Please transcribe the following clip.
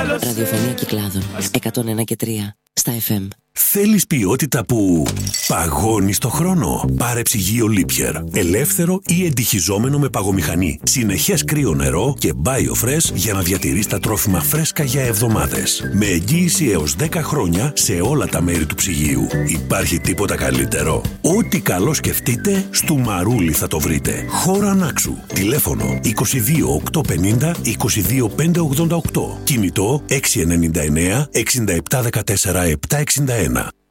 τέλος. Ραδιοφωνία Κυκλάδων 101 και 3 στα FM. Θέλεις ποιότητα που παγώνει στο χρόνο? Πάρε ψυγείο Lipier. Ελεύθερο ή εντυχιζόμενο με παγομηχανή. Συνεχές κρύο νερό και BioFresh για να διατηρείς τα τρόφιμα φρέσκα για εβδομάδες. Με εγγύηση έως 10 χρόνια σε όλα τα μέρη του ψυγείου. Υπάρχει τίποτα καλύτερο? Ό,τι καλό σκεφτείτε, στο Μαρούλι θα το βρείτε. Χώρα Ανάξου. Τηλέφωνο 22 850 22 588. Κινητό 699 67 14 761.